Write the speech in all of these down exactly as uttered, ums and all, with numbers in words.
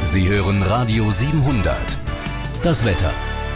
Sie hören Radio siebenhundert. Das Wetter.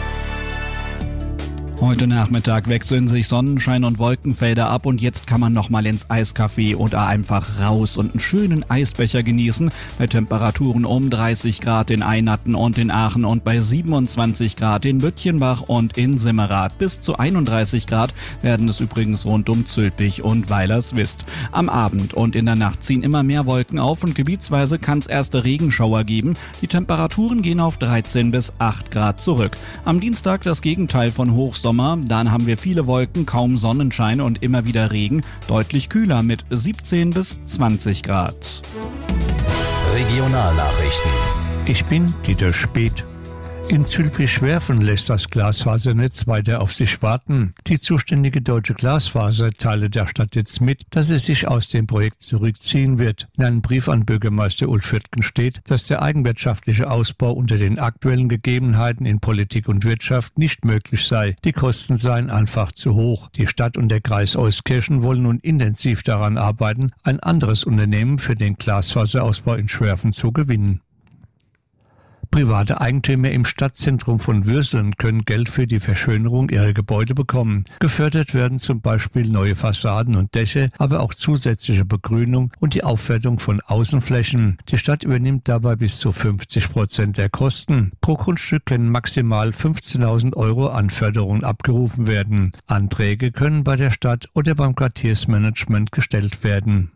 Heute Nachmittag wechseln sich Sonnenschein und Wolkenfelder ab und jetzt kann man nochmal ins Eiscafé oder einfach raus und einen schönen Eisbecher genießen bei Temperaturen um dreißig Grad in Eynatten und in Aachen und bei siebenundzwanzig Grad in Bütchenbach und in Simmerath. Bis zu einunddreißig Grad werden es übrigens rund um Zülpich und Weilerswist. Am Abend und in der Nacht ziehen immer mehr Wolken auf und gebietsweise kann es erste Regenschauer geben. Die Temperaturen gehen auf dreizehn bis acht Grad zurück. Am Dienstag das Gegenteil von Hochsommer. Dann haben wir viele Wolken, kaum Sonnenschein und immer wieder Regen. Deutlich kühler mit siebzehn bis zwanzig Grad. Regionalnachrichten. Ich bin Dieter Speth. In Zülpich-Schwerfen lässt das Glasfasernetz weiter auf sich warten. Die zuständige Deutsche Glasfaser teilt der Stadt jetzt mit, dass sie sich aus dem Projekt zurückziehen wird. In einem Brief an Bürgermeister Ulf Hürtgen steht, dass der eigenwirtschaftliche Ausbau unter den aktuellen Gegebenheiten in Politik und Wirtschaft nicht möglich sei. Die Kosten seien einfach zu hoch. Die Stadt und der Kreis Euskirchen wollen nun intensiv daran arbeiten, ein anderes Unternehmen für den Glasfaserausbau in Schwerfen zu gewinnen. Private Eigentümer im Stadtzentrum von Würseln können Geld für die Verschönerung ihrer Gebäude bekommen. Gefördert werden zum Beispiel neue Fassaden und Dächer, aber auch zusätzliche Begrünung und die Aufwertung von Außenflächen. Die Stadt übernimmt dabei bis zu fünfzig Prozent der Kosten. Pro Grundstück können maximal fünfzehntausend Euro an Förderung abgerufen werden. Anträge können bei der Stadt oder beim Quartiersmanagement gestellt werden.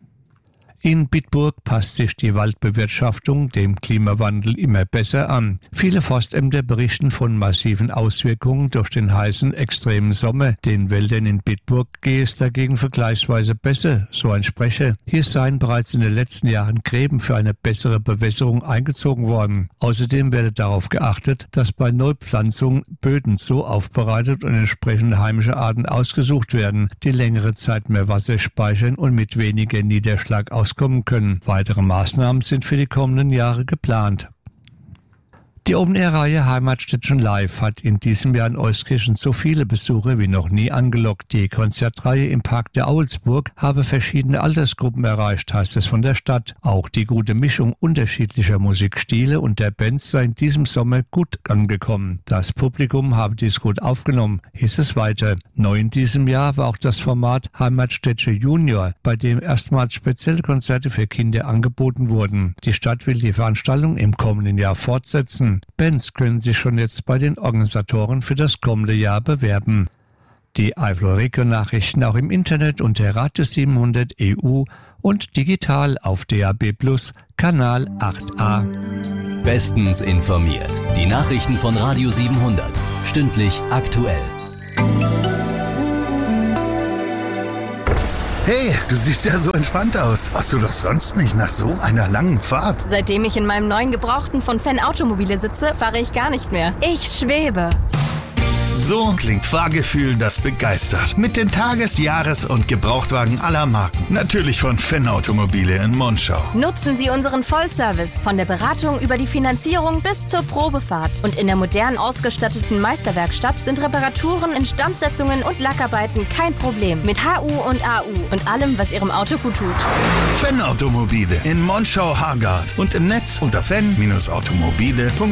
In Bitburg passt sich die Waldbewirtschaftung dem Klimawandel immer besser an. Viele Forstämter berichten von massiven Auswirkungen durch den heißen, extremen Sommer. Den Wäldern in Bitburg gehe es dagegen vergleichsweise besser, so ein Sprecher. Hier seien bereits in den letzten Jahren Gräben für eine bessere Bewässerung eingezogen worden. Außerdem werde darauf geachtet, dass bei Neupflanzung Böden so aufbereitet und entsprechende heimische Arten ausgesucht werden, die längere Zeit mehr Wasser speichern und mit weniger Niederschlag auskommen können. Weitere Maßnahmen sind für die kommenden Jahre geplant. Die Open-Air-Reihe Heimatstädtchen Live hat in diesem Jahr in Euskirchen so viele Besucher wie noch nie angelockt. Die Konzertreihe im Park der Aulsburg habe verschiedene Altersgruppen erreicht, heißt es von der Stadt. Auch die gute Mischung unterschiedlicher Musikstile und der Bands sei in diesem Sommer gut angekommen. Das Publikum habe dies gut aufgenommen, hieß es weiter. Neu in diesem Jahr war auch das Format Heimatstädtche Junior, bei dem erstmals spezielle Konzerte für Kinder angeboten wurden. Die Stadt will die Veranstaltung im kommenden Jahr fortsetzen. Bands können sich schon jetzt bei den Organisatoren für das kommende Jahr bewerben. Die Eifler Region-Nachrichten auch im Internet unter Radio siebenhundert E U und digital auf D A B Plus, Kanal acht a. Bestens informiert. Die Nachrichten von Radio siebenhundert. Stündlich aktuell. Hey, du siehst ja so entspannt aus. Warst du doch sonst nicht nach so einer langen Fahrt? Seitdem ich in meinem neuen Gebrauchten von Fan Automobile sitze, fahre ich gar nicht mehr. Ich schwebe. So klingt Fahrgefühl, das begeistert. Mit den Tages-, Jahres- und Gebrauchtwagen aller Marken. Natürlich von Fan Automobile in Monschau. Nutzen Sie unseren Vollservice. Von der Beratung über die Finanzierung bis zur Probefahrt. Und in der modern ausgestatteten Meisterwerkstatt sind Reparaturen, Instandsetzungen und Lackarbeiten kein Problem. Mit H U und A U und allem, was Ihrem Auto gut tut. Fan Automobile in Monschau-Hargard und im Netz unter fan Bindestrich automobile punkt